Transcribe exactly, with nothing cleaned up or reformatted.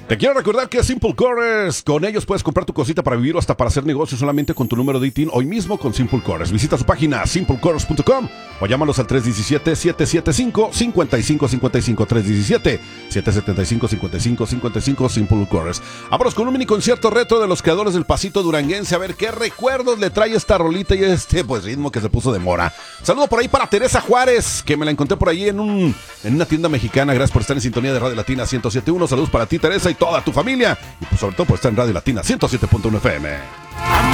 Te quiero recordar que Simple Cores, con ellos puedes comprar tu cosita para vivir o hasta para hacer negocio solamente con tu número de I T I N hoy mismo con Simple Cores. Visita su página simple cores punto com o llámalos al tres uno siete, siete siete cinco, cinco cinco cinco cinco, tres uno siete, siete siete cinco, cinco cinco cinco cinco, Simple Cores. Vámonos con un mini concierto retro de los creadores del pasito duranguense, a ver qué recuerdos le trae esta rolita y este pues ritmo que se puso de moda. Saludo por ahí para Teresa Juárez, que me la encontré por ahí en un en una tienda mexicana. Gracias por estar en sintonía de Radio Latina ciento siete punto uno. Saludos para ti, Teresa, y toda tu familia, y pues sobre todo por estar en Radio Latina ciento siete punto uno F M.